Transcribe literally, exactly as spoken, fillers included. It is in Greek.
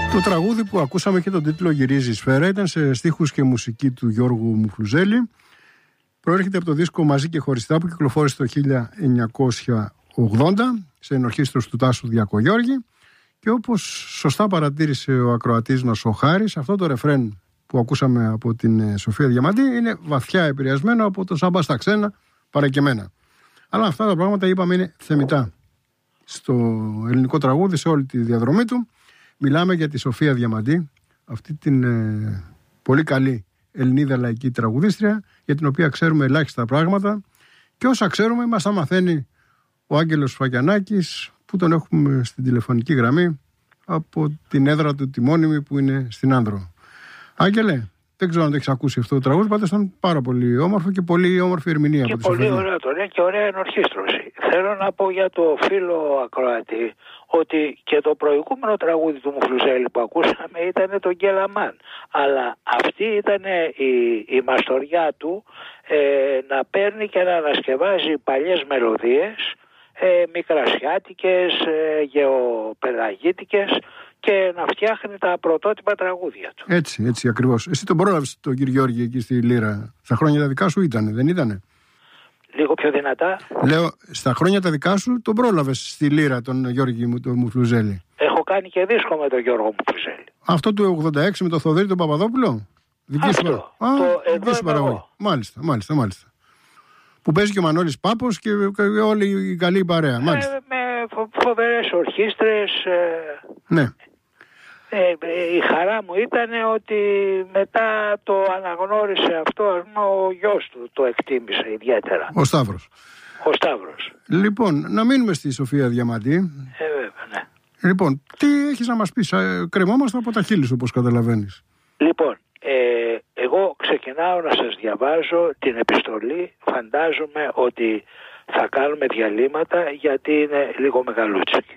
Το τραγούδι που ακούσαμε και τον τίτλο «Γυρίζει η σφαίρα» ήταν σε στίχους και μουσική του Γιώργου Μουφλουζέλη. Προέρχεται από το δίσκο «Μαζί και χωριστά» που κυκλοφόρησε το χίλια εννιακόσια ογδόντα σε ενορχήστρωση του Τάσου Διακογιώργη. Και όπως σωστά παρατήρησε ο ακροατής μας ο Χάρης, αυτό το ρεφρέν που ακούσαμε από την Σοφία Διαμαντή είναι βαθιά επηρεασμένο από το «Σάμπα στα ξένα, παρά και εμένα». Αλλά αυτά τα πράγματα, είπαμε, είναι θεμιτά στο ελληνικό τραγούδι σε όλη τη διαδρομή του. Μιλάμε για τη Σοφία Διαμαντή, αυτή την ε, πολύ καλή Ελληνίδα λαϊκή τραγουδίστρια, για την οποία ξέρουμε ελάχιστα πράγματα, και όσα ξέρουμε μας τα μαθαίνει ο Άγγελος Φακιανάκης, που τον έχουμε στην τηλεφωνική γραμμή από την έδρα του τη μόνιμη που είναι στην Άνδρο. Άγγελε, δεν ξέρω αν το έχεις ακούσει αυτό το τραγούδι, πάντως ήταν πάρα πολύ όμορφο και πολύ όμορφη ερμηνεία και από τη πολύ Σοφία. ωραίο το λέει και ωραία ενορχήστρωση. Θέλω να πω για το φίλο ακροατή ότι και το προηγούμενο τραγούδι του Μουφλουζέλη που ακούσαμε ήταν το Γκέλαμαν. Αλλά αυτή ήταν η, η μαστοριά του, ε, να παίρνει και να ανασκευάζει παλιές μελωδίες, ε, μικρασιάτικες, ε, γεωπελαγίτικες, και να φτιάχνει τα πρωτότυπα τραγούδια του. Έτσι, έτσι ακριβώς. Εσύ τον πρόλαβες τον κύριο Γιώργη εκεί στη Λύρα. Στα χρόνια τα δικά σου ήτανε, δεν ήτανε? Λίγο πιο δυνατά. Λέω, στα χρόνια τα δικά σου τον πρόλαβες στη Λύρα τον Γιώργη μου, τον Μουφλουζέλη. Έχω κάνει και δίσκο με τον Γιώργο Μουφλουζέλη. Αυτό του ογδόντα έξι με τον Θοδωρή τον Παπαδόπουλο. Δική σου, Αυτό, Α, το δική σου παραγωγή. Μάλιστα, μάλιστα, μάλιστα. Που παίζει και ο Μανώλης Πάπος και, και όλη η καλή παρέα. Μάλιστα. Ε, με φο, φοβερές ορχήστρες. Ε, ναι. Ε, η χαρά μου ήταν ότι μετά το αναγνώρισε αυτό, ο γιος του το εκτίμησε ιδιαίτερα. Ο Σταύρος. Ο Σταύρος. Λοιπόν, να μείνουμε στη Σοφία Διαμαντή. Ε, βέβαια, ναι. Λοιπόν, τι έχεις να μας πεις? Κρεμόμαστε από τα χείλη σου, όπως καταλαβαίνεις. Λοιπόν, ε, εγώ ξεκινάω να σας διαβάζω την επιστολή. Φαντάζομαι ότι θα κάνουμε διαλύματα γιατί είναι λίγο μεγαλούτσικη.